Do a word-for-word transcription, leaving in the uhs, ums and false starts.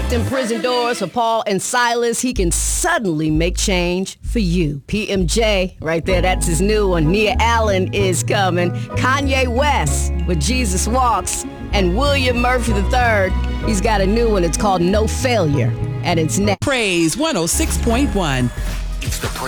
them prison doors for Paul and Silas, he can suddenly make change for you. P M J, right there, that's his new one. Nia Allen is coming. Kanye West with Jesus Walks. And William Murphy the third, he's got a new one. It's called No Failure. And it's next. Praise one oh six point one. It's the Praise